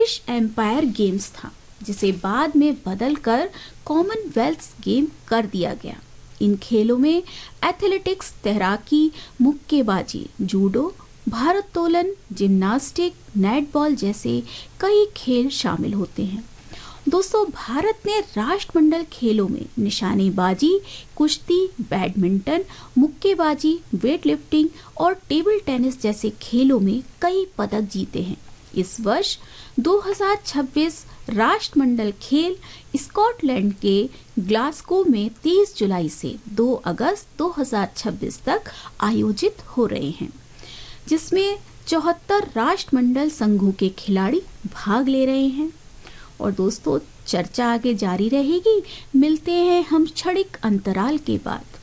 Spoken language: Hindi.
ब्रिटिश एम्पायर गेम्स था, जिसे बाद में बदलकर कॉमनवेल्थ गेम कर दिया गया। इन खेलों में एथलेटिक्स, तैराकी, मुक्केबाजी, जूडो, भारोत्तोलन, जिम्नास्टिक, नेटबॉल जैसे कई खेल शामिल होते हैं। दोस्तों, भारत ने राष्ट्रमंडल खेलों में निशानेबाजी, कुश्ती, बैडमिंटन, मुक्केबाजी, वेटलिफ्टिंग और टेबल टेनिस जैसे खेलों में कई पदक जीते हैं। इस वर्ष 2026 राष्ट्रमंडल खेल स्कॉटलैंड के ग्लासगो में 30 जुलाई से 2 अगस्त 2026 तक आयोजित हो रहे हैं, जिसमें 74 राष्ट्रमंडल संघों के खिलाड़ी भाग ले रहे हैं। और दोस्तों, चर्चा आगे जारी रहेगी। मिलते हैं हम क्षणिक अंतराल के बाद।